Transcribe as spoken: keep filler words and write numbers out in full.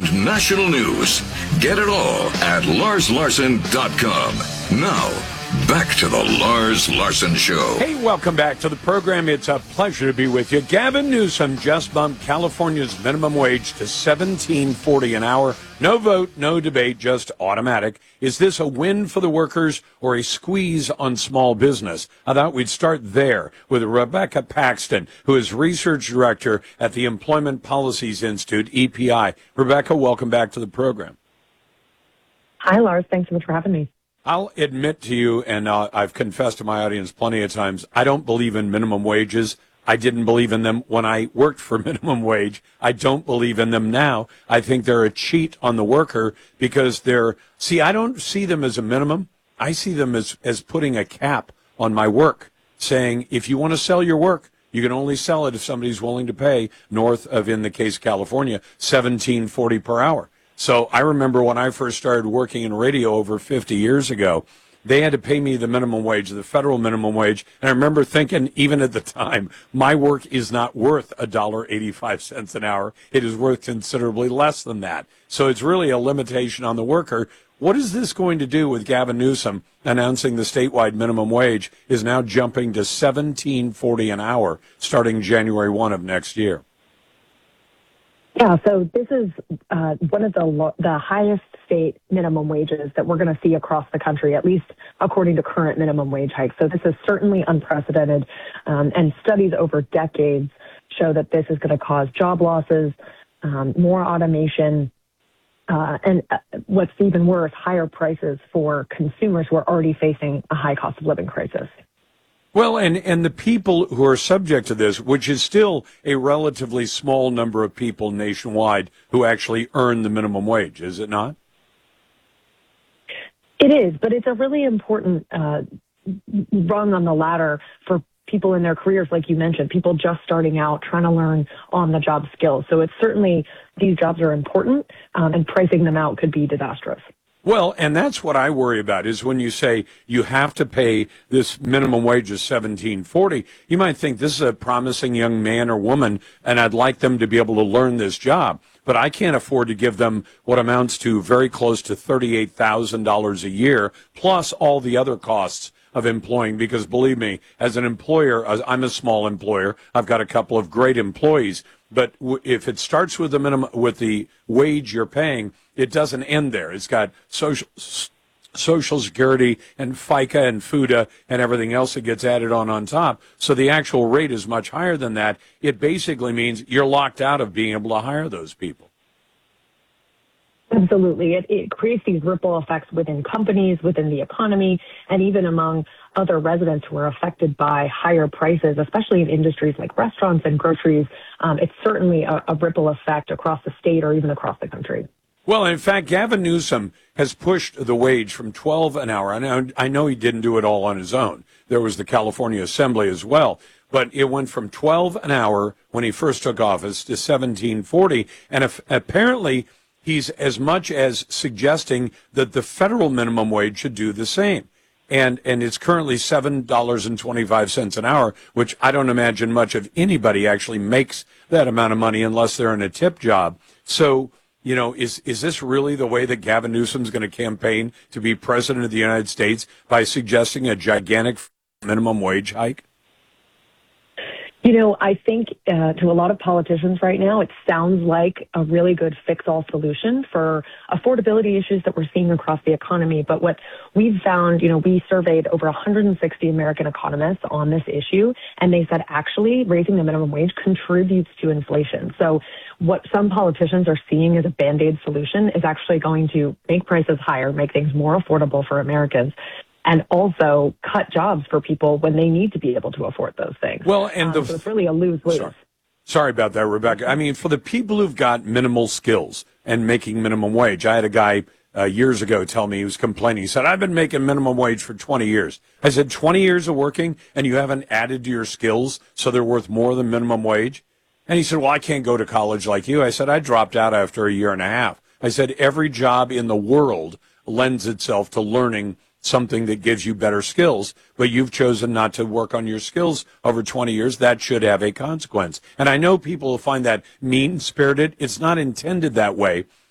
and national news. Get it all at lars larson dot com. Now, back to the Lars Larson Show. Hey, welcome back to the program. It's a pleasure to be with you. Gavin Newsom just bumped California's minimum wage to seventeen forty an hour. No vote, no debate, just automatic. Is this a win for the workers or a squeeze on small business? I thought we'd start there with Rebecca Paxton, who is research director at the Employment Policies Institute, E P I. Rebecca, welcome back to the program. Hi, Lars. Thanks so much for having me. I'll admit to you, and uh, I've confessed to my audience plenty of times, I don't believe in minimum wages. I didn't believe in them when I worked for minimum wage. I don't believe in them now. I think they're a cheat on the worker because they're, see, I don't see them as a minimum. I see them as, as putting a cap on my work, saying if you want to sell your work, you can only sell it if somebody's willing to pay north of, in the case of California, seventeen forty per hour. So I remember when I first started working in radio over fifty years ago, they had to pay me the minimum wage, the federal minimum wage. And I remember thinking, even at the time, my work is not worth one dollar and eighty-five cents an hour. It is worth considerably less than that. So it's really a limitation on the worker. What is this going to do with Gavin Newsom announcing the statewide minimum wage is now jumping to seventeen forty an hour starting January first of next year? Yeah, so this is uh, one of the lo- the highest state minimum wages that we're going to see across the country, at least according to current minimum wage hikes. So this is certainly unprecedented, um, and studies over decades show that this is going to cause job losses, um, more automation, uh, and uh, what's even worse, higher prices for consumers who are already facing a high cost of living crisis. Well, and, and the people who are subject to this, which is still a relatively small number of people nationwide who actually earn the minimum wage, is it not? It is, but it's a really important uh, rung on the ladder for people in their careers, like you mentioned, people just starting out, trying to learn on-the-job skills. So it's certainly, these jobs are important, um, and pricing them out could be disastrous. Well, and that's what I worry about is when you say you have to pay this minimum wage of seventeen forty, you might think this is a promising young man or woman and I'd like them to be able to learn this job, but I can't afford to give them what amounts to very close to thirty-eight thousand dollars a year plus all the other costs of employing, because believe me, as an employer, I'm a small employer. I've got a couple of great employees, but if it starts with the minimum, with the wage you're paying, it doesn't end there. It's got social Social Security and FICA and FUTA and everything else that gets added on on top. So the actual rate is much higher than that. It basically means you're locked out of being able to hire those people. Absolutely. It, it creates these ripple effects within companies, within the economy, and even among other residents who are affected by higher prices, especially in industries like restaurants and groceries. Um, it's certainly a, a ripple effect across the state or even across the country. Well, in fact, Gavin Newsom has pushed the wage from twelve an hour. I know, I know he didn't do it all on his own. There was the California Assembly as well. But it went from twelve an hour when he first took office to seventeen forty. And if, apparently he's as much as suggesting that the federal minimum wage should do the same. And and it's currently seven dollars and twenty-five cents an hour, which I don't imagine much of anybody actually makes that amount of money unless they're in a tip job. So, you know, is is this really the way that Gavin Newsom's going to campaign to be president of the United States, by suggesting a gigantic minimum wage hike? You know, I think uh, to a lot of politicians right now, it sounds like a really good fix-all solution for affordability issues that we're seeing across the economy. But what we've found, you know, we surveyed over one hundred sixty American economists on this issue, and they said actually raising the minimum wage contributes to inflation. So what some politicians are seeing as a Band-Aid solution is actually going to make prices higher, make things more affordable for Americans, and also cut jobs for people when they need to be able to afford those things. Well, and um, the, so it's really a lose-lose. Sorry. sorry about that, Rebecca. I mean, for the people who've got minimal skills and making minimum wage, I had a guy uh, years ago tell me, he was complaining. He said, I've been making minimum wage for twenty years. I said, twenty years of working and you haven't added to your skills so they're worth more than minimum wage? And he said, well, I can't go to college like you. I said, I dropped out after a year and a half. I said, every job in the world lends itself to learning something that gives you better skills, but you've chosen not to work on your skills over twenty years. That should have a consequence. And I know people will find that mean-spirited. It's not intended that way,